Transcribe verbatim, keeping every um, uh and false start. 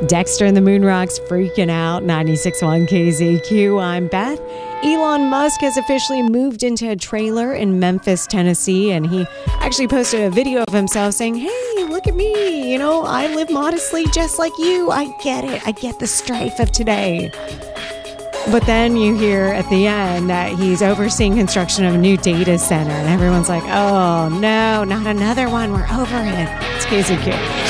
Dexter and the Moonrocks freaking out. ninety-six point one K Z Q. I'm Beth. Elon Musk has officially moved into a trailer in Memphis, Tennessee, and he actually posted a video of himself saying, "Hey, look at me. You know, I live modestly just like you. I get it. I get the strife of today." But then you hear at the end that he's overseeing construction of a new data center, and everyone's like, "Oh, no, not another one. We're over it." It's K Z Q.